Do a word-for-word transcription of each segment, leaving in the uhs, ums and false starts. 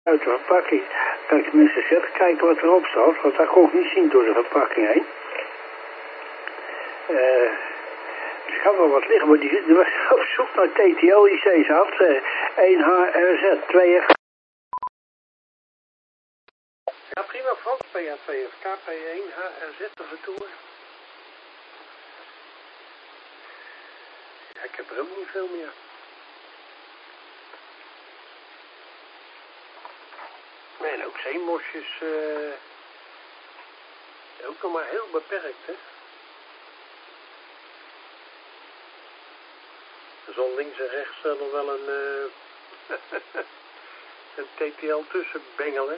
Uit de verpakking. Kan ik tenminste zelf kijken wat erop staat, want dat kon ik niet zien door de verpakking heen. Uh, ik had wel wat liggen, maar die, die was op zoek naar T T L I C's had. Uh, één H R Z, twee F. Ja, prima Frans, P A twee F K, P één H R Z de vertoer. Ja, ik heb er ook niet veel meer. Nee, en ook zeemosjes, uh, ook nog maar heel beperkt, hè. Er zal links en rechts er nog wel een, uh, een T T L tussen bengelen.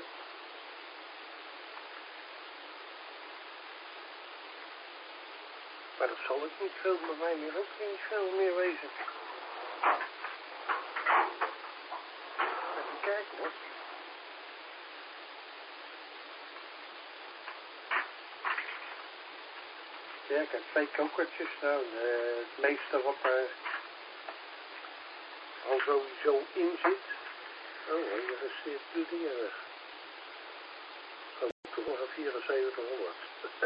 Maar dat zal ook niet veel, bij mij meer ook niet veel meer wezen. Even kijken hoor. Ja, ik heb twee kokertjes. Nou, uh, het meeste wat er al sowieso in zit. Oh, hier is dit ding weg. Oh, toch nog een vierenzeventighonderd.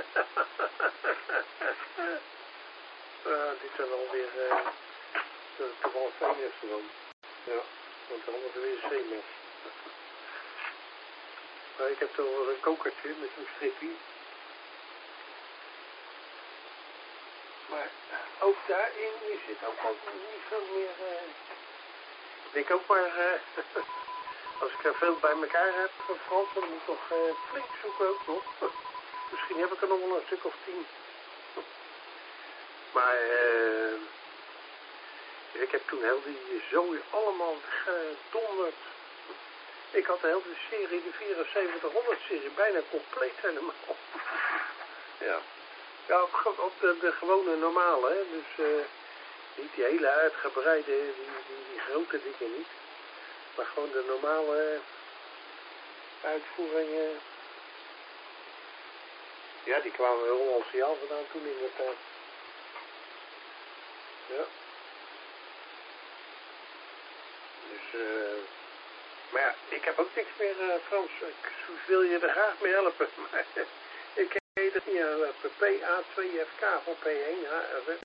uh, dit zijn alweer uh, toch wel fijnste dan. Ja, want dan hebben we weer een zeemes. Maar ik heb toch wel een kokertje met een stripje. Maar ook daarin is het ook, ook niet veel meer. Uh, ik denk ook maar, uh, als ik er veel bij elkaar heb van Frans, dan moet ik nog uh, flink zoeken ook nog. Misschien heb ik er nog wel een stuk of tien. Maar uh, ik heb toen heel die zooi allemaal gedonderd. Ik had de hele serie, de vierenzeventighonderd serie, bijna compleet helemaal. Ja. Ja, op, op de, de gewone normale, hè. Dus uh, niet die hele uitgebreide, die, die, die grote dingen niet. Maar gewoon de normale uitvoeringen. Ja, die kwamen wel Hollandsiaal vandaan toen in de tijd. Ja. Dus, uh, maar ja, ik heb ook niks meer, uh, Frans. Ik wil je er graag mee helpen. Maar ik weet het niet helpen. P A twee F K van P één H R Z.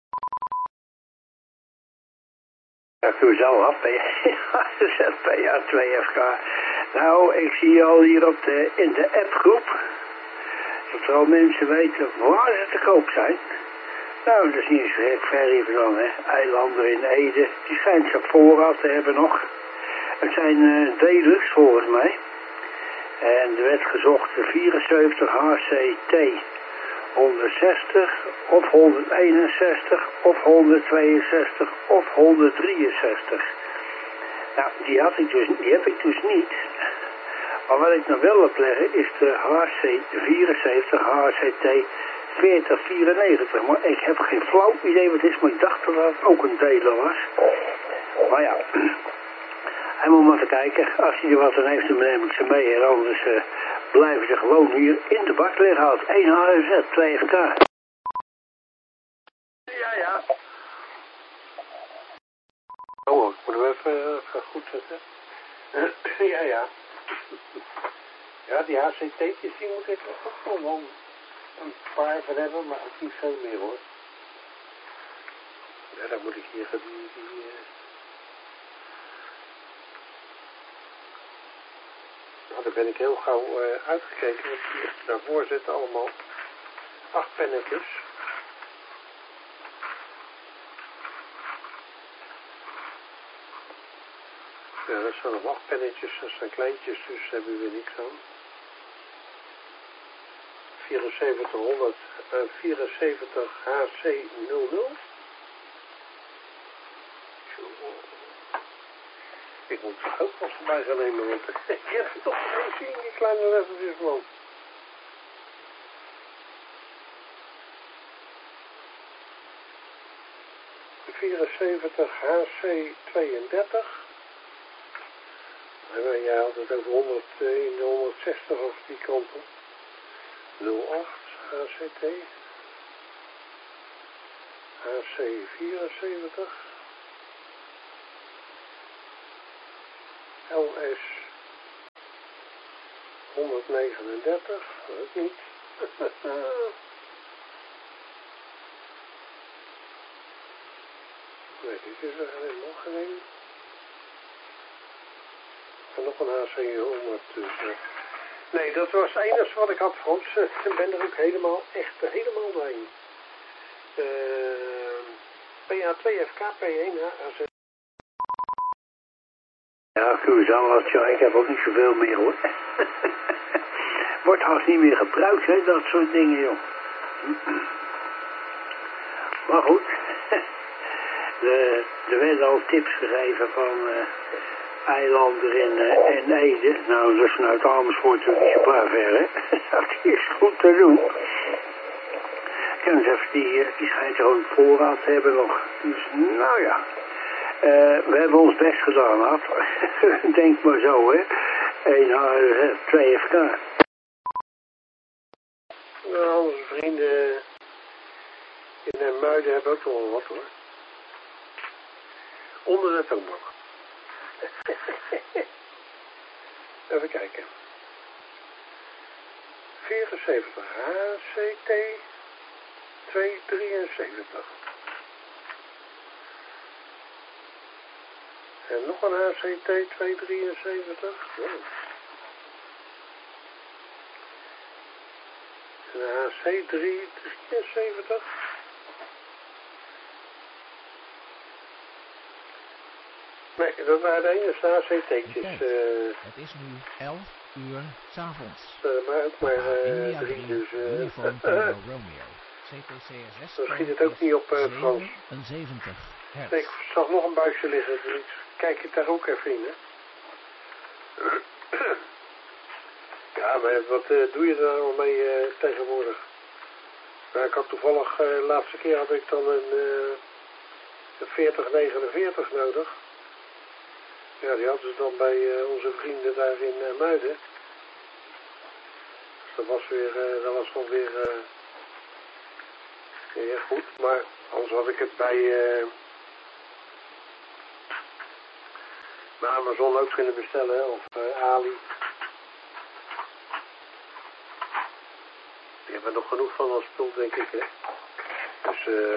Ja, ik doe zo af. P A twee F K. Nou, ik zie al hier op de, in de appgroep dat er al mensen weten waar ze te koop zijn. Nou, dat is niet eens ver, ver hier vandaan, hè. Eilanden in Ede, die schijnt ze op voorraad te hebben nog. Het zijn uh, Deluxe volgens mij. En er werd gezocht de vierenzeventig H C T honderdzestig of honderdeenenzestig of honderdtweeënzestig of honderddrieënzestig. Nou, die, had ik dus, die heb ik dus niet. Maar wat ik nog wel op leggen is de H C vierenzeventig H C T veertig vierennegentig. Maar ik heb geen flauw idee wat het is, maar ik dacht dat het ook een deler was. Maar ja, hij moet maar even kijken. Als hij er wat aan heeft, dan neem ik ze mee. En anders uh, blijven ze gewoon hier in de bak liggen. Als één H R Z, twee F K. Ja, ja. Oh, ik moet hem even, even goed zetten. Ja, ja. Ja, die H C T'tjes, die moet ik ook nog wel een paar van hebben, maar ook niet veel meer hoor. Ja, dan moet ik hier die... die uh... Nou, daar ben ik heel gauw uh, uitgekeken, want hier daarvoor zitten allemaal acht pennetjes. Ja, dat zijn nog acht pennetjes, dat zijn kleintjes, dus daar hebben we niks aan. vierenzeventighonderd, uh, vierenzeventig H C nul nul. Ik moet er ook vast bij gaan nemen, want ik heb toch geen zin in die kleine lettertjes gewoon. vierenzeventig H C tweeëndertig. En jij had het over honderd, in de honderdzestig of die kant op. nul acht H C T. H C vierenzeventig. L S honderdnegenendertig, dat niet. Nee, dit is er helemaal geen. En nog een H C honderd tussen. Nee, dat was het enige wat ik had, Frans. Ik ben er ook helemaal, echt helemaal doorheen. Uh, P A twee F K, P één H A Z. Ja, Curaçao, ja, ik heb ook niet zoveel meer hoor. Wordt haast niet meer gebruikt, hè, dat soort dingen, joh. Maar goed, de, er werden al tips gegeven van uh, eilanden in, uh, in Ede. Nou, dat is vanuit Amersfoort natuurlijk niet zo ver, hè. Dat is goed te doen. Kunnen ze even die, die schijnt gewoon voorraad te hebben nog. Dus, nou ja. Uh, we hebben ons best gedaan, had. Denk maar zo, hè. één H Z, twee F K. Nou, onze vrienden in de Muiden hebben ook wel wat, hoor. Onder de toonbank. Even kijken. vierenzeventig H C T tweehonderddrieënzeventig. En nog een H C T tweehonderddrieënzeventig. Oh. En een H C driehonderddrieënzeventig. Nee, dat waren de enige H C T'tjes. Uh, het is nu elf uur 's avonds. Uh, maar ook maar uh, drie, dus... Uh, Uniform Tango Romeo. C T C S S. Dan schiet het ook niet op, uh, Frans. zevenenzeventig hertz. Nee, ik zag nog een buisje liggen, dus kijk je daar ook even in, hè. Ja, maar wat uh, doe je er nou mee uh, tegenwoordig? Nou, ik had toevallig, uh, de laatste keer had ik dan een, uh, een veertig negenenveertig nodig. Ja, die hadden ze dan bij uh, onze vrienden daar in uh, Muiden. Dus dat was weer, uh, dat was dan weer uh, ja, goed. Maar anders had ik het bij, uh, bij Amazon ook kunnen bestellen, hè, of uh, Ali. Die hebben er nog genoeg van als spul, denk ik, hè. Dus, uh,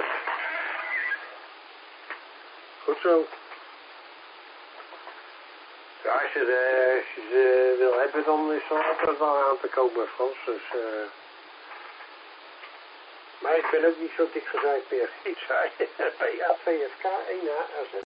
goed zo. Ja, als je, de, als je ze wil hebben, dan is er altijd wel aan te komen, Frans. Dus, uh... maar ik ben ook niet zo dik gezaaid meer. Ik zei, P A twee F K, één H A Z.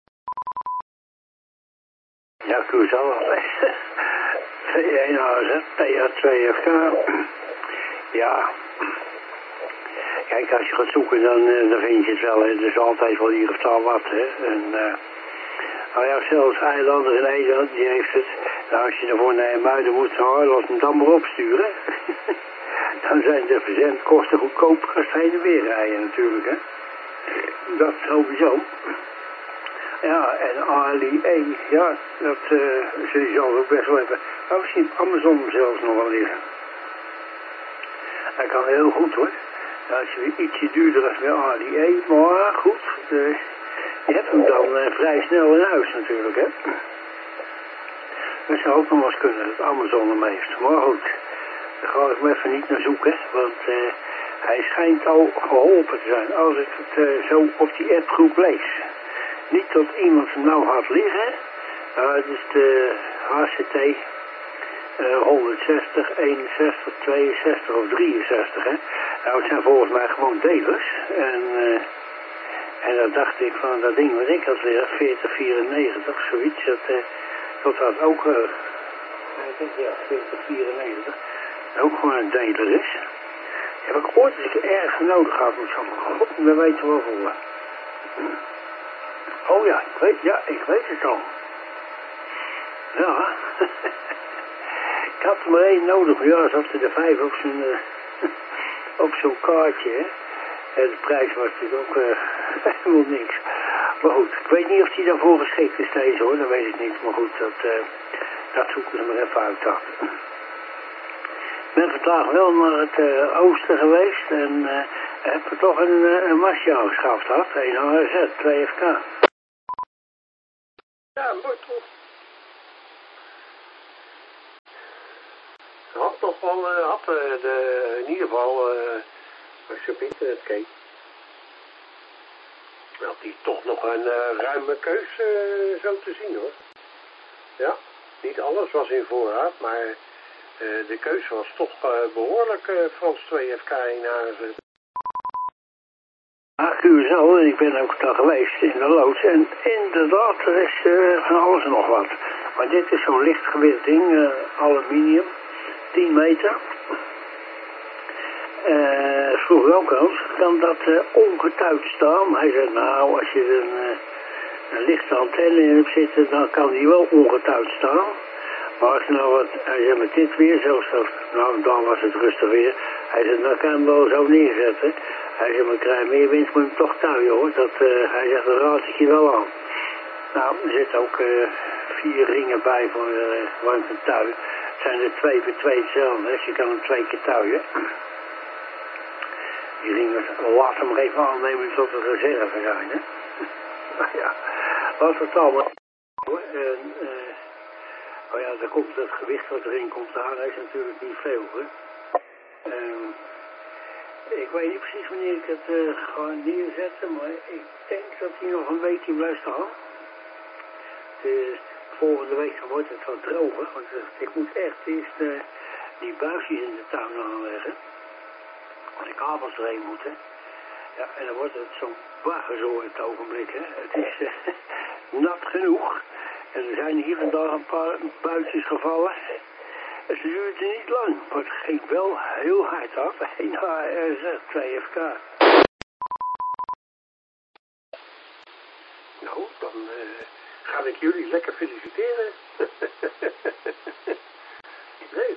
Ja, Curaçao. één H A Z, P A twee F K. Ja. Kijk, als je gaat zoeken, dan, dan vind je het wel. Hè. Er is altijd wel hier of daar wat, hè. En, uh, nou ja, zelfs Eilander in Nederland, die heeft het. Nou, als je ervoor naar Muiden moet, nou, laat hem dan maar opsturen. Dan zijn de verzendkosten goedkoper als heen en weer rijden natuurlijk, hè. Dat sowieso. Ja, en Ali E, ja, dat uh, zul je zelf ook best wel hebben. Nou, misschien op Amazon zelfs nog wel liggen. Dat kan heel goed, hoor. Ja, als je ietsje duurder als bij Ali E, maar goed, uh, je hebt hem dan uh, vrij snel in huis natuurlijk, hè. Dat zou ook nog wel eens kunnen, dat Amazon hem heeft. Maar goed, daar ga ik me even niet naar zoeken, want uh, hij schijnt al geholpen te zijn als ik het uh, zo op die appgroep lees. Niet dat iemand hem nou had liggen, uh, het is de H C T uh, honderdzestig, eenenzestig, tweeënzestig of drieënzestig, hè. Nou, het zijn volgens mij gewoon delers. En, uh, en dan dacht ik van dat ding wat ik had liggen, veertig vierennegentig, zoiets, dat, uh, dat had ook, uh, ik denk ja, veertig vierennegentig, ook gewoon een deler is. Heb ik ooit eens erg nodig gehad, moet ik van god niet meer weten waarvoor. Oh ja, ik weet, ja, ik weet het al. Ja, ik had er maar één nodig, maar ja, zat er vijf op zo'n uh, op zo'n kaartje, hè. En de prijs was natuurlijk ook uh, helemaal niks. Maar goed, ik weet niet of die daarvoor geschikt is deze, hoor, dat weet ik niet. Maar goed, dat, uh, dat zoeken ze maar even uit dan. Ik ben vandaag wel naar het uh, oosten geweest en uh, heb er toch een, uh, een masje aangeschaft gehad. één H Z, twee F K. Ja, mooi toch. toch wel uh, had, uh, de, in ieder geval, uh, als je op internet keek, had hij toch nog een uh, ruime keus uh, zo te zien hoor. Ja, niet alles was in voorraad, maar uh, de keus was toch uh, behoorlijk uh, Frans twee F K één Hazen. Ja, Curaçao, en ik ben ook daar geweest in de loods en inderdaad, er is uh, van alles en nog wat. Maar dit is zo'n lichtgewicht ding, uh, aluminium, tien meter. Uh, vroeg ook eens, kan dat uh, ongetuigd staan? Hij zei, nou, als je er een, uh, een lichte antenne in hebt zitten, dan kan die wel ongetuigd staan. Maar als je nou wat, hij zei, met dit weer, zelfs, nou, dan was het rustig weer. Hij zei, dan kan je hem wel zo neerzetten. Hij zei, maar krijg je meer winst, moet je hem toch tuigen hoor. Dat, uh, hij zegt, dat raad ik je wel aan. Nou, er zitten ook uh, vier ringen bij voor uh, waar je kunt tuigen. Het zijn er twee per twee hetzelfde, dus je kan hem twee keer tuigen. Die ringen, laat hem even aannemen tot een reserve zijn, hè. Nou ja, laat het allemaal hoor. En, uh, oh ja, dan komt het gewicht wat erin komt te hangen, is natuurlijk niet veel, hè. Um, ik weet niet precies wanneer ik het uh, ga neerzetten, maar ik denk dat hij nog een weekje blijft staan. Dus volgende week wordt het wat droger, want uh, ik moet echt eerst uh, die buisjes in de tuin aanleggen. Als de kabels erheen moeten. Ja, en dan wordt het zo'n baggerzooi op het ogenblik, hè. Het is uh, nat genoeg. En er zijn hier en daar een paar buitjes gevallen. Het duurt niet lang, maar het ging wel heel hard af. één H R Z, twee F K. Nou, dan uh, ga ik jullie lekker feliciteren. Nee.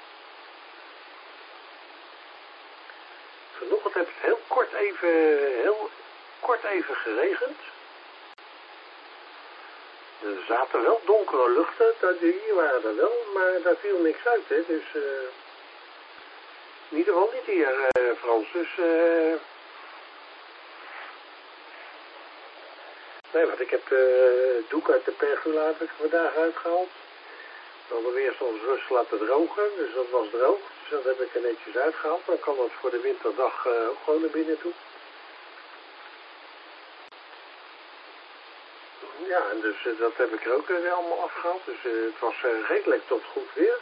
Vanochtend heb het heel kort even, heel kort even geregend. Er zaten wel donkere luchten, hier waren er wel, maar daar viel niks uit, hè. Dus uh, in ieder geval niet hier, uh, Frans. Dus, uh, nee, want ik heb de doek uit de pergolator vandaag uitgehaald. Dan hebben we eerst ons rust laten drogen, dus dat was droog. Dus dat heb ik er netjes uitgehaald. Dan kan dat voor de winterdag uh, ook gewoon naar binnen toe. Ja, en dus uh, dat heb ik er ook uh, allemaal afgehaald. Dus uh, het was uh, redelijk tot goed weer.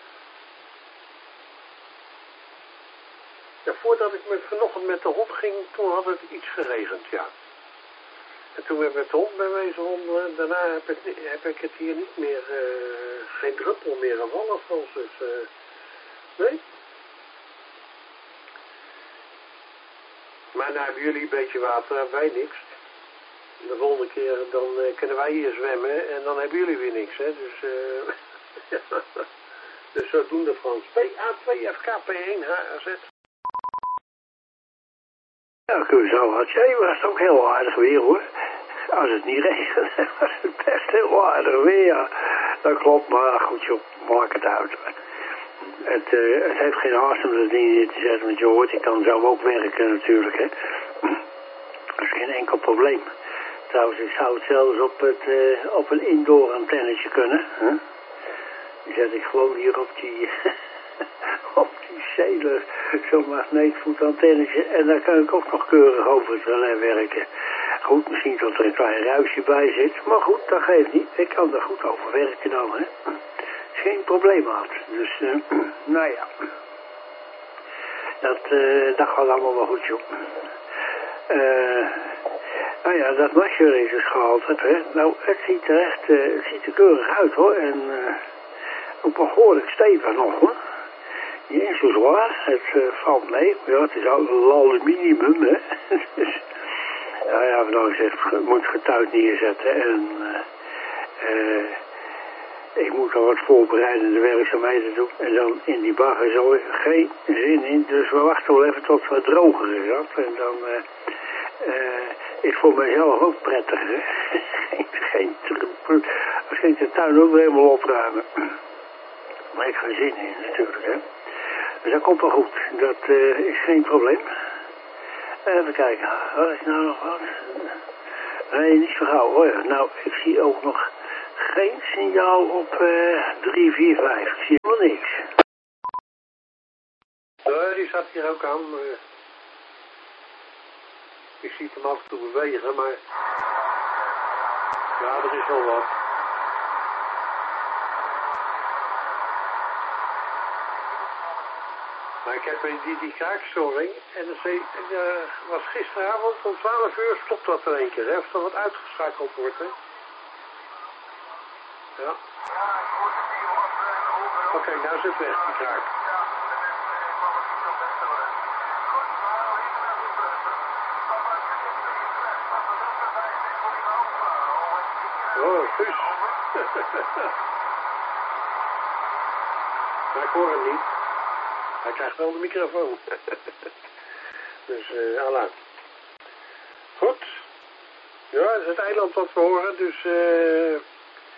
Ja, voordat ik met, vanochtend met de hond ging, toen had het iets geregend, ja. En toen ben ik met de hond ben wezen honden. Daarna heb ik, heb ik het hier niet meer, uh, geen druppel meer gevallen, Frans. Dus, uh, nee. Maar nou hebben jullie een beetje water, wij niks. De volgende keer dan uh, kunnen wij hier zwemmen en dan hebben jullie weer niks, hè. Dus, uh, dus zodoende, Frans. P A twee F K P één H R Z. Ja, zo had jij, was het ook heel aardig weer hoor. Als het niet regent, was het best heel aardig weer, ja. Dat klopt, maar goed joh, maak het uit. Het, uh, het heeft geen haast om dat ding neer te zetten, want je hoort, ik kan zo ook werken natuurlijk, hè. Dat is geen enkel probleem. Trouwens, ik zou het zelfs op, het, uh, op een indoor antennetje kunnen. Hè? Die zet ik gewoon hier op die, op die zeler, zo'n magneetvoetantennetje. En daar kan ik ook nog keurig over het relais werken. Goed, misschien dat er een klein ruisje bij zit. Maar goed, dat geeft niet. Ik kan er goed over werken dan, hè. Is geen probleem had. Dus, uh, nou ja. Dat, uh, dat gaat allemaal wel goed, joh. Uh, nou ja, dat masje dus gehaald heb, hè. Nou, het ziet er echt, uh, het ziet er keurig uit, hoor. En uh, ook behoorlijk stevig nog, hoor. Niet eens zo zwaar. Het uh, valt mee. Ja, het is al aluminium, hè. Dus, nou ja, nou gezegd, je moet getuigd neerzetten. En uh, uh, ik moet er wat voorbereidende werkzaamheden doen. En dan in die bagger zo geen zin in. Dus we wachten wel even tot het wat droger is. Hè? En dan uh, uh, is voor mezelf ook prettig. Hè? geen, geen troep. Als ik de tuin ook weer helemaal opruimen. Maar ik heb er zin in natuurlijk. Hè? Dus dat komt wel goed. Dat uh, is geen probleem. Even kijken. Wat is nou nog wat? Nee, niet zo gauw hoor. Nou, ik zie ook nog geen signaal op uh, drie vier vijf. Ik zie helemaal niks. Ja, die zat hier ook aan. Uh, ik zie hem af en toe bewegen, maar... Ja, er is wel wat. Maar ik heb die, die kraakstoring en dat uh, was gisteravond om twaalf uur stopt dat er één keer, hè? Of dat wat uitgeschakeld wordt, hè? Ja. Oké, okay, nou is het weg, die kraak. Oh, Guus. Maar ik hoor hem niet. Hij krijgt wel de microfoon. Dus, eh, uh, Allah. Goed. Ja, dat is het eiland wat we horen, dus... eh... Uh,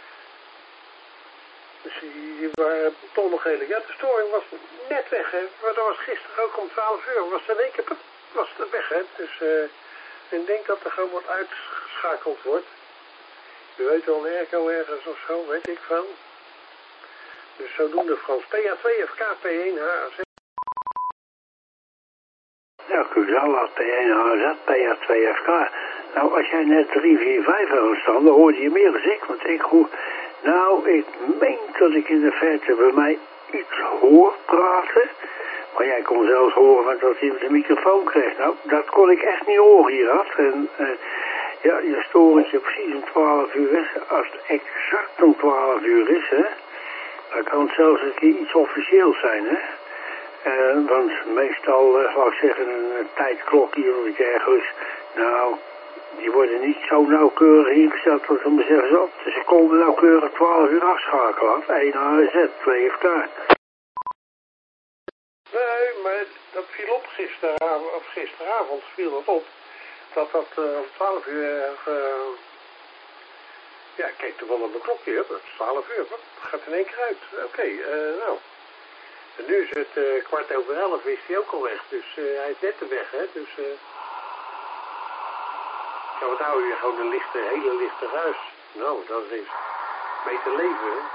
dus die waren betonmogelijk. Ja, de storing was net weg, hè. Maar dat was gisteren ook om twaalf uur. Was het in één keer was het weg, hè. Dus, eh... Uh, ik denk dat er gewoon wat uitgeschakeld wordt. U weet wel, een airco ergens of zo, weet ik veel. Dus zodoende Frans. P A twee F K P één H Z. Ja, Kuzala, P één H Z, P A twee F K. Nou, als jij net drie vier vijf had staan, dan hoorde je meer dan ik. Want ik hoor... Nou, ik meen dat ik in de verte bij mij iets hoor praten. Maar jij kon zelfs horen dat hij de microfoon kreeg. Nou, dat kon ik echt niet horen hieraf. En... Uh, ja, je storingje precies om twaalf uur is. Als het exact om twaalf uur is, hè, dan kan het zelfs een keer iets officieels zijn, hè. Uh, want meestal, uh, laat ik zeggen, een, een tijdklok hier of iets ergens, nou, die worden niet zo nauwkeurig ingesteld dat ze me zeggen, zo, de seconde nauwkeurig twaalf uur afschakelen af. één H Z, twee F K. Nee, maar dat viel op gisteravond, of gisteravond viel dat op. Dat dat uh, om twaalf uur... Uh, ja, ik keek toch wel op mijn klokje, hè? Dat is twaalf uur. Dat gaat in één keer uit. Oké, okay, uh, nou. En nu is het uh, kwart over elf, is hij ook al weg. Dus uh, hij is net de weg, hè. Dus... Uh, ja, wat hou je? Gewoon een lichte, hele lichte ruis. Nou, dat is beter leven, hè.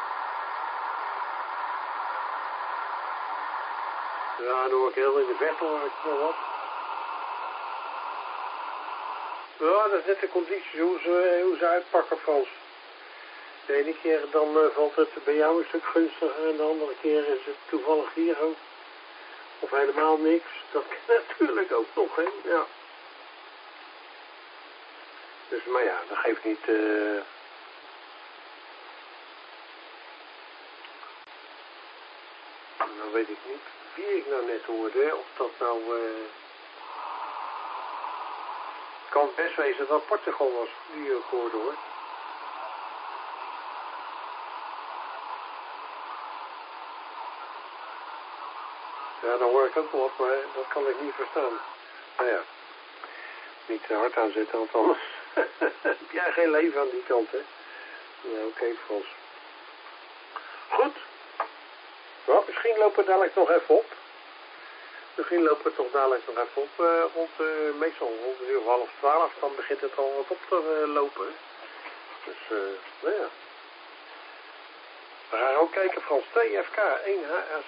Ja, dan hoor ik heel in de verte hoor ik nog wat. Ja, dat is net de condities hoe ze, hoe ze uitpakken, Frans. De ene keer dan uh, valt het bij jou een stuk gunstiger en de andere keer is het toevallig hier ook. Of helemaal niks. Dat kan natuurlijk ook nog, hè. Ja. Dus, maar ja, dat geeft niet... Uh... Nou weet ik niet wie ik nou net hoorde, of dat nou... Uh... Het kan best wezen dat Portugal was, die ik hoorde hoor. Ja, dan hoor ik ook wel wat, maar dat kan ik niet verstaan. Nou ja, niet te hard aanzetten, want anders heb jij geen leven aan die kant, hè. Nou, oké, okay, Frans. Goed. Nou, misschien lopen we dadelijk nog even op. Misschien lopen we toch dadelijk nog even op, uh, rond, uh, meestal rond een uur of half twaalf, dan begint het al wat op te uh, lopen. Dus, uh, nou ja. We gaan ook kijken, Frans, twee F K één H Z.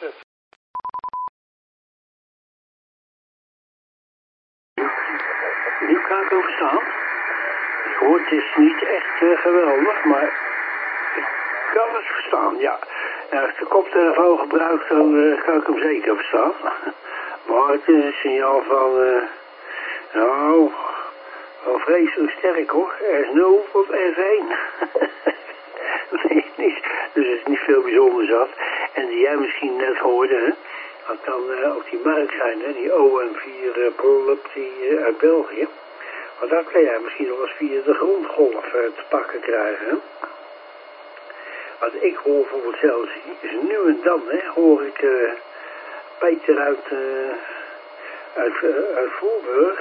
Nu kan ik ook staan. Ik hoor, het is niet echt uh, geweldig, maar ik kan het verstaan, ja. En als ik de koptelefoon gebruik, dan uh, kan ik hem zeker verstaan. Maar het is een signaal van, uh, nou, wel vreselijk sterk hoor. S nul tot S één. Nee, niet. Dus het is niet veel bijzonders af. En die jij misschien net hoorde, hè. Dat kan uh, ook die merk zijn, hè. Die O M vier uh, Prolub die uh, uit België. Maar dat kan jij misschien nog eens via de grondgolf uh, te pakken krijgen, hè. Wat ik hoor bijvoorbeeld zelfs, is nu en dan, hè, hoor ik... Uh, Peter uit, uh, uit, uh, uit Voorburg,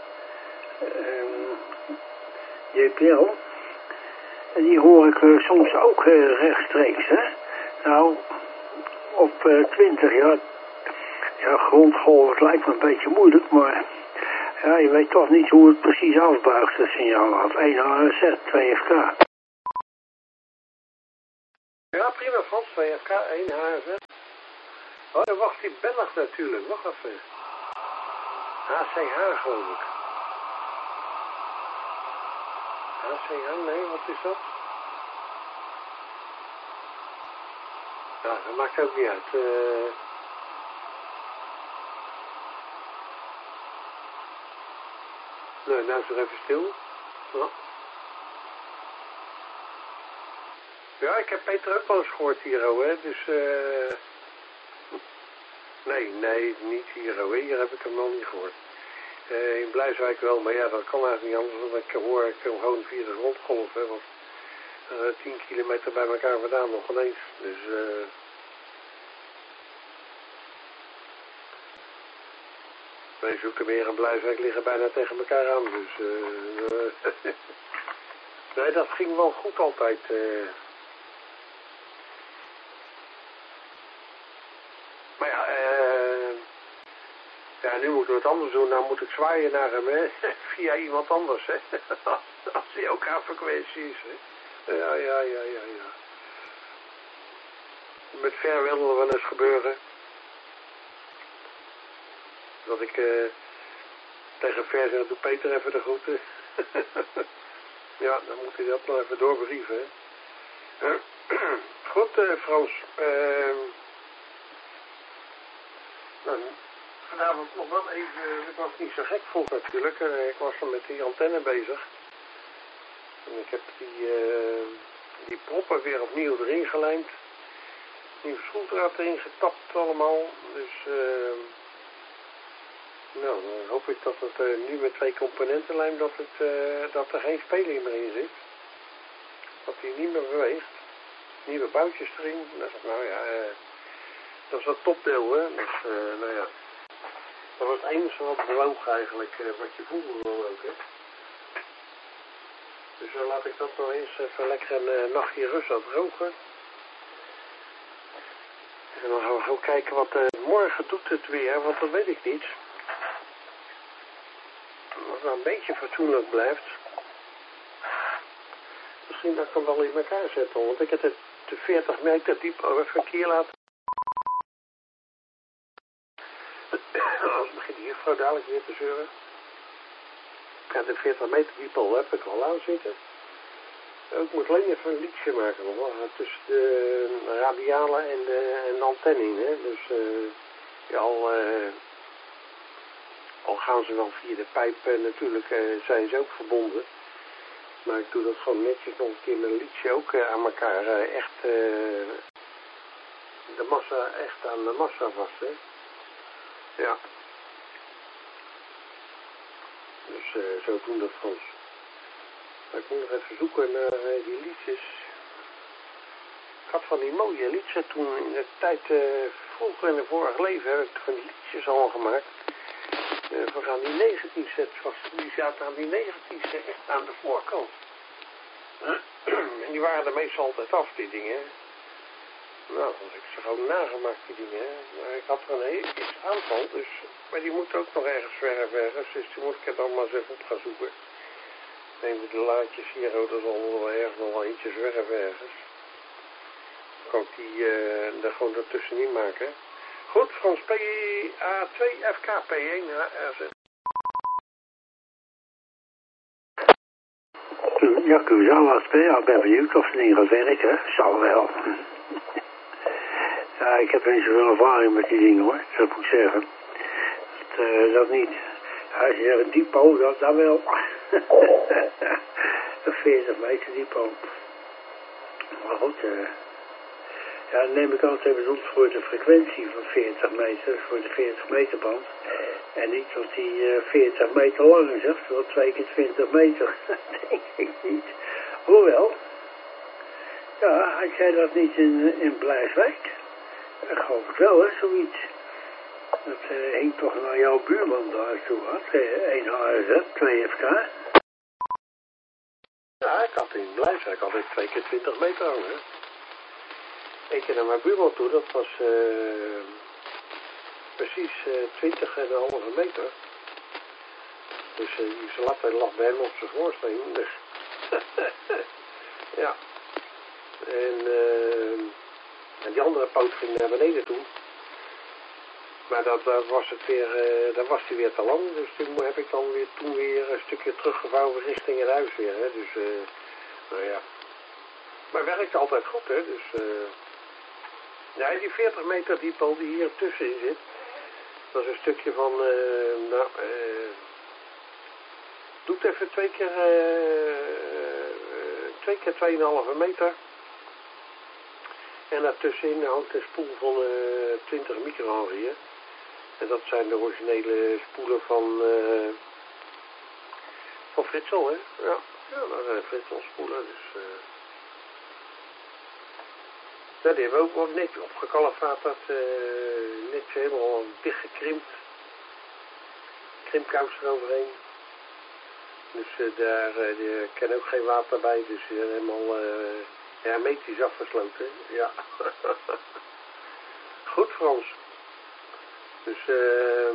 um, J P L, en die hoor ik uh, soms ook uh, rechtstreeks, hè. Nou, op uh, twintig, ja, ja, grondgolf, het lijkt me een beetje moeilijk, maar ja, je weet toch niet hoe het precies afbuigt, het signaal af. één H Z, twee F K. Ja, prima Frans, twee F K, één H Z. Oh, dan wacht die Belg natuurlijk. Wacht even. H C H geloof ik. H C H, nee, wat is dat? Ja, dat maakt ook niet uit. Uh... Nee, nou is het even stil. Ja. Ja, ik heb Peter ook wel eens gehoord hier, hè. Dus, eh... Uh... Nee, nee, niet hier, hè. Hier heb ik hem nog niet gehoord. Uh, in Blijswijk wel, maar ja, dat kan eigenlijk niet anders. Want ik hoor ik gewoon via de grondgolf, hè. Want uh, tien kilometer bij elkaar vandaan nog ineens. Dus, eh... Uh... Nee, Zoetermeer en Blijswijk liggen bijna tegen elkaar aan, dus... Uh, uh, nee, dat ging wel goed altijd. Uh. Maar ja, uh, ja, nu moeten we het anders doen. Nou moet ik zwaaien naar hem, hè. Via iemand anders, hè. Als hij ook A-frequentie is, hè. Ja, ja, ja, ja, ja. Met ver wil er wel eens gebeuren. Dat ik uh, tegen Ver zeg, doe Peter even de groeten. Ja, dan moet hij dat nog even doorbrieven. Uh, goed, uh, Frans. Uh, nou, vanavond nog wel even, ik was niet zo gek vroeg natuurlijk. Uh, ik was er met die antenne bezig. En ik heb die, uh, die proppen weer opnieuw erin gelijmd. Nieuw schroefdraad erin getapt allemaal. Dus... Uh, Nou, dan hoop ik dat het uh, nu met twee componentenlijm dat, het, uh, dat er geen speling meer in zit. Dat hij niet meer beweegt. Nieuwe boutjes erin. Dat is, nou ja, uh, dat is het topdeel, hè. Dus, uh, nou ja. Dat was het enige wat bewoog eigenlijk, uh, wat je voelde dan ook, hè. Dus dan uh, laat ik dat nog eens even lekker een uh, nachtje rust aan drogen. En dan gaan we gewoon kijken wat uh, morgen doet het weer, want dat weet ik niet. Als het nou een beetje fatsoenlijk blijft. Misschien dat ik hem wel in elkaar zetten. Want ik heb het de veertig meter diep even een keer laten. Als begint de juffrouw dadelijk weer te zeuren. Ja, de veertig meter diep al heb ik al aan zitten. Ik moet alleen even een liedje maken. Hoor. Tussen de radiale en de, en de antenne in. Hè. Dus uh, ja, al... Uh, Al gaan ze wel via de pijp, uh, natuurlijk uh, zijn ze ook verbonden. Maar ik doe dat gewoon netjes nog een keer met een liedje ook uh, aan elkaar. Uh, echt uh, de massa, echt aan de massa vast, hè. Ja. Dus uh, zo doen dat Frans. Maar ik moet nog even zoeken naar uh, die liedjes. Ik had van die mooie liedjes toen in de tijd, uh, vroeger in het vorige leven, heb ik van die liedjes al gemaakt. Uh, we gaan die negentien sets vast. Die zaten aan die negentien sets echt aan de voorkant. En die waren er meestal altijd af, die dingen. Nou, dan heb ik ze gewoon nagemaakt, die dingen. Maar ik had er een heel iets aantal, dus... Maar die moet ook nog ergens zwerven ergens, dus die moet ik er dan maar eens even op gaan zoeken. Neem de laadjes hier, oh, dat zal wel ergens nog wel eentje zwerven ergens. Dan kan ik die uh, er gewoon ertussenin maken. Goed, Frans P A twee F K P één H R Z. Ja, ik zal wel spelen. Ik ben benieuwd of het ding gaat werken. Zal wel. Ja, ik heb niet zoveel ervaring met die dingen, hoor. Dat moet ik zeggen. Dat, uh, dat niet. Als je zegt een diepo, dat, dat wel. Een veertig meter diepo. Maar goed, uh, ja, dan neem ik altijd bedoeld voor de frequentie van veertig meter, voor de veertig meter band. En niet dat die uh, veertig meter lang is, of wel twee keer twintig meter. Dat denk ik niet. Hoewel, ja, had jij dat niet in, in Blijswijk? Dat geloof ik wel, hè, zoiets. Dat uh, hing toch naar jouw buurman daar toe had, één H R Z, twee F K. Ja, ik had in Blijswijk altijd twee keer twintig meter hangen. Eén keer naar mijn buurman toe, dat was uh, precies uh, twintig komma vijf meter. Dus uh, die lat lag bij hem op zijn schoorsteen. Dus ja. En, uh, en die andere poot ging naar beneden toe. Maar dat, dat was het weer, uh, dat was die weer te lang. Dus toen heb ik dan weer, toen weer een stukje teruggevouwen richting het huis weer. Hè. Dus, uh, nou ja. Maar het werkt altijd goed, hè. Dus, uh, nee, die veertig meter diepool die hier tussenin zit. Dat is een stukje van, uh, nou, uh, doet even twee keer, uh, twee keer tweeënhalve meter. En daartussenin hangt een spoel van uh, twintig microhenriën. En dat zijn de originele spoelen van, uh, van Fritsel, hè. Ja, ja, dat zijn Fritsel spoelen, dus... Uh, ja, die hebben we ook wel netjes opgekalfaterd, uh, netjes helemaal dichtgekrimpt. Krimpkous eroverheen. Dus uh, daar uh, ken ook geen water bij, dus uh, helemaal uh, hermetisch afgesloten. Ja. Goed Frans. Dus uh,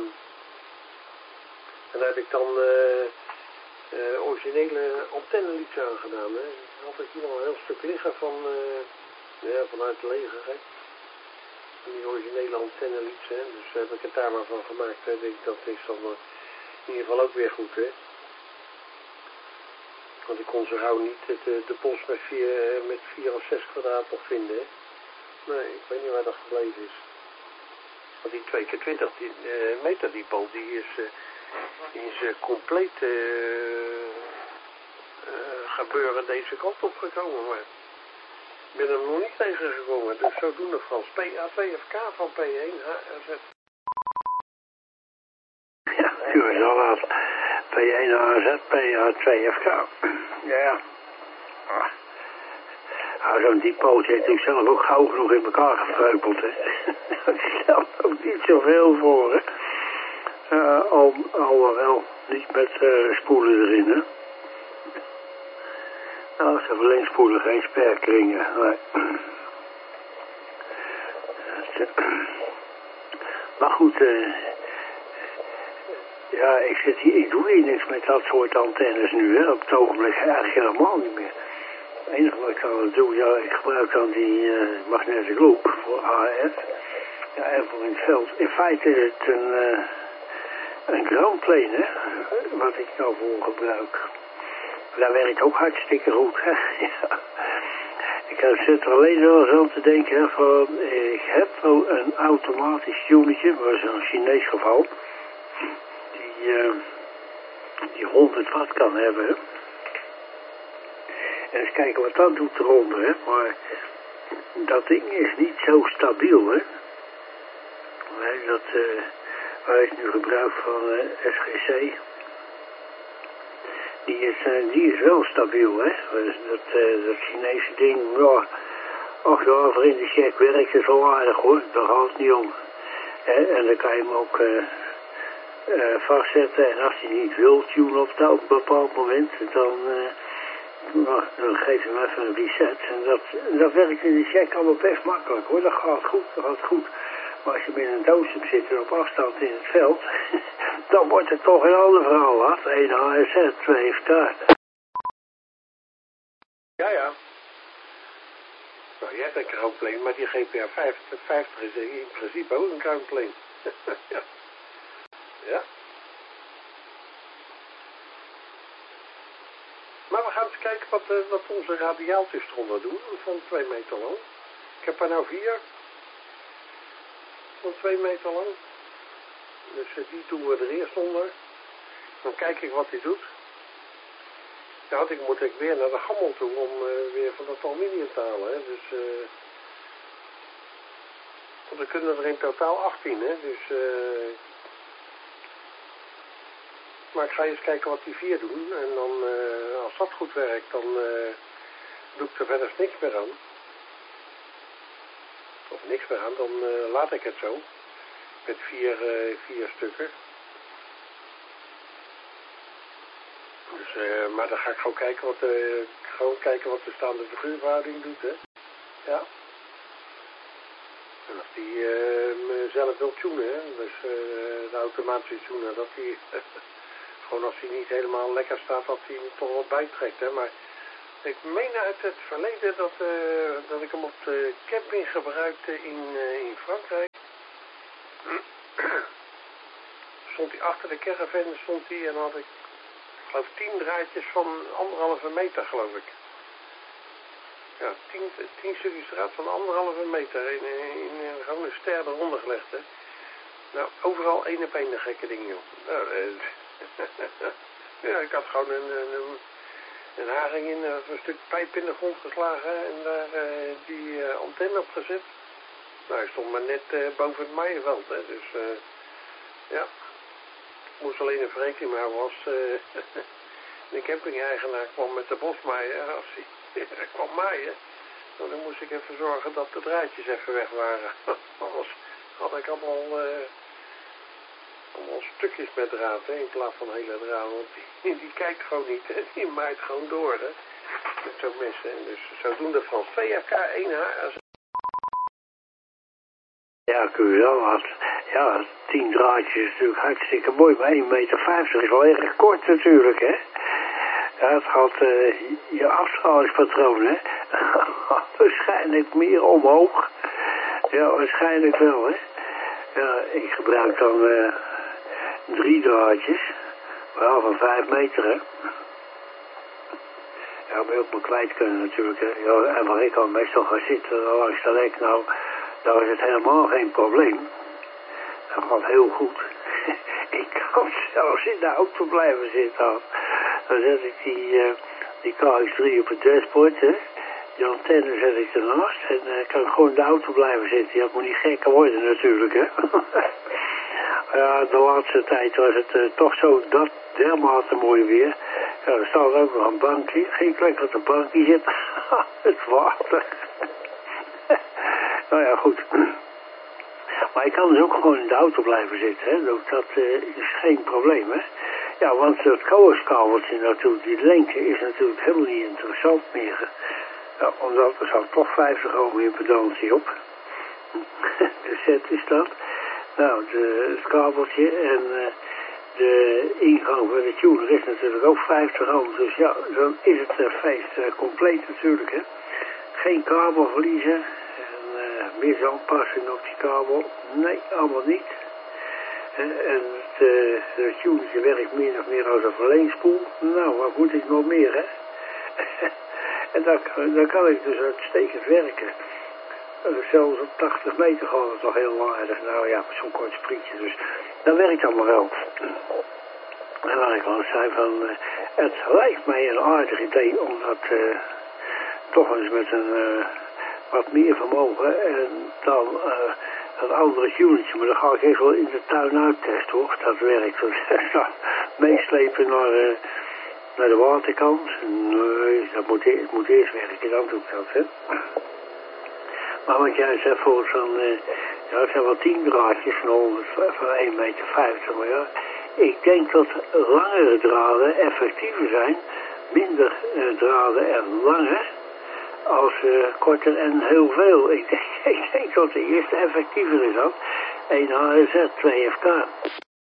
en daar heb ik dan uh, uh, originele antennelieds aangedaan. Hè. Dan had ik hier al een heel stuk liggen van, uh, ja, vanuit het leger. Hè. Van die originele antennelieds. Hè. Dus heb ik het daar maar van gemaakt. Hè. Denk, dat is dan uh, in ieder geval ook weer goed. Hè. Want ik kon zo gauw niet de, de bos met vier, met vier of zes kwadraat nog vinden. Hè. Nee, ik weet niet waar dat gebleven is. Want die twee keer twintig die, uh, meter diepool, die is, uh, die is uh, compleet uh, uh, gebeuren deze kant op gekomen. Maar ik ben hem nog niet tegengekomen. Dus zodoende Frans. P A twee F K van P één H R Z. Ja, u is al laat. P één H R Z, P A twee F K. Ja, ja. Ah. Nou, zo'n diepootje heeft natuurlijk zelf ook gauw genoeg in elkaar gevreupeld, hè. Dat stelt ook niet zoveel voor, hè. Uh, al, al wel niet met uh, spoelen erin, hè. Nou, ze verlengspoelen, geen sperkringen. Nee. Maar goed, uh, ja, ik, zit hier, ik doe hier niks met dat soort antennes nu, hè. Op het ogenblik eigenlijk helemaal niet meer. Het enige wat ik kan doen, ja, ik gebruik dan die uh, magnetic loop voor A F. Ja, en voor in het veld. In feite is het een, uh, een ground plane, hè, wat ik nou voor gebruik. Dat werkt ook hartstikke goed, hè. Ja. Ik zit er alleen wel eens aan te denken, hè, van, ik heb wel een automatisch tunetje, dat is een Chinees geval, die, uh, die honderd watt kan hebben, hè. En eens kijken wat dat doet eronder, hè. Maar dat ding is niet zo stabiel, hè. Nee, dat, uh, waar ik nu gebruik van uh, S G C, die is, uh, die is wel stabiel, hè. Dus dat, uh, dat Chinese ding, ja, ach ja, vriend, de check werkt het wel aardig, hoor. Daar gaat het niet om. Hè? En dan kan je hem ook uh, uh, vastzetten. En als hij niet wil tunen op een bepaald moment, dan... Uh, Nou, dan geef je hem even een reset. En dat, dat werkt in de check allemaal best makkelijk, hoor. Dat gaat goed, dat gaat goed. Maar als je met een doos hebt zitten op afstand in het veld, dan wordt het toch een ander verhaal, wat? één H R Z, twee F K. Ja, ja. Nou, jij hebt een groundplane, maar die G P R vijftig is in principe ook een groundplane. Ja. Ja. Maar we gaan eens kijken wat, uh, wat onze radiaaltjes eronder doen, van twee meter lang. Ik heb er nou vier, van twee meter lang. Dus uh, die doen we er eerst onder. Dan kijk ik wat hij doet. Nou, ik moet ik weer naar de gammel toe om uh, weer van dat aluminium te halen. Hè. Dus, uh, want we kunnen er in totaal achttien, hè. Dus... Uh, Maar ik ga eens kijken wat die vier doen. En dan, uh, als dat goed werkt, dan uh, doe ik er verder niks meer aan. Of niks meer aan, dan uh, laat ik het zo. Met vier, uh, vier stukken. Dus, uh, maar dan ga ik gewoon kijken wat de, gewoon kijken wat de staande figuurverhouding doet, hè. Ja. En als die uh, mezelf wil tunen, hè. Dus uh, de automatische tuner, dat die... Gewoon als hij niet helemaal lekker staat, dat hij hem toch wat bijtrekt, hè. Maar ik meen uit het verleden dat, uh, dat ik hem op de camping gebruikte in, uh, in Frankrijk. stond hij achter de caravan stond hij en had ik, ik geloof tien draadjes van anderhalve meter geloof ik. Ja, tien, tien stukjes draad van anderhalve meter in, in, in gewoon een ster eronder gelegd, hè. Nou, overal één op één de gekke ding, joh. Nou, eh, ja, ik had gewoon een, een, een haring in, een stuk pijp in de grond geslagen en daar uh, die uh, antenne op gezet. Nou, hij stond maar net uh, boven het maaiveld, hè, dus uh, ja. Ik moest alleen een verrekening maar was uh, de camping-eigenaar kwam met de bosmaaier, als hij kwam maaien, nou, dan moest ik even zorgen dat de draadjes even weg waren. Anders had ik allemaal, uh, allemaal stukjes met draad, hè, in plaats van hele draad, want die, die kijkt gewoon niet, hè, die maait gewoon door, hè, met zo'n mes, hè. Dus zodoende van V F K één H. Ja, kun je wel wat. Ja, tien draadjes is natuurlijk hartstikke mooi, maar één meter vijftig is wel erg kort natuurlijk, hè. Ja, het gaat uh, je afstralingspatroon, hè. Waarschijnlijk meer omhoog. Ja, waarschijnlijk wel, hè. Ja, ik gebruik dan uh, drie draadjes. Wel van vijf meter, hè. Ja, maar ook maar kwijt kunnen natuurlijk, hè. Ja, en waar ik al meestal ga zitten langs de lek, nou, daar is het helemaal geen probleem. Dat gaat heel goed. Ik kan zelfs in de auto blijven zitten. Dan zet ik die, uh, die K X drie op het dashboard, hè. Die antenne zet ik ernaast en uh, kan ik gewoon in de auto blijven zitten. Ja, het moet niet gekker worden natuurlijk, hè. Ja, de laatste tijd was het uh, toch zo dat dermate mooi weer. Ja, er staat ook nog een bankje. Geen plek op een bankje zit. Het water. Nou ja, goed. Maar ik kan dus ook gewoon in de auto blijven zitten, hè. Dat, dat uh, is geen probleem, hè. Ja, want dat koerskabeltje natuurlijk, die lengte is natuurlijk helemaal niet interessant meer. Ja, omdat er staat toch vijftig ohm impedantie op. De set is dat. Nou, de, het kabeltje en uh, de ingang van de tuner is natuurlijk ook vijftig ohm. Dus ja, dan is het uh, feest uh, compleet natuurlijk, hè. Geen kabel verliezen. En uh, meer aanpassing op die kabel. Nee, allemaal niet. En, en het, uh, het tunetje werkt meer of meer als een verleenspoel. Nou, wat moet ik nog meer, hè? En dan, dan kan ik dus uitstekend werken. Uh, zelfs op tachtig meter gaat het nog heel aardig. Nou ja, zo'n kort sprietje. Dus dat werkt allemaal wel. En wat ik al zei van, uh, het lijkt mij een aardig idee om dat uh, toch eens met een uh, wat meer vermogen en dan uh, een andere tunetje. Maar dan ga ik even wel in de tuin uittesten, hoor. Dat werkt. Dus meeslepen naar, uh, naar de waterkant. Nee, dat moet, het moet eerst werken, dan doe ik dat, hè. Maar wat jij zegt, volgens van, uh, ja, het zijn wel tien draadjes van, honderd, van één meter vijftig, maar ja, ik denk dat langere draden effectiever zijn, minder uh, draden en langer, als uh, korter en heel veel. Ik denk, ik denk dat de eerste effectiever is dan één H S Z, twee F K.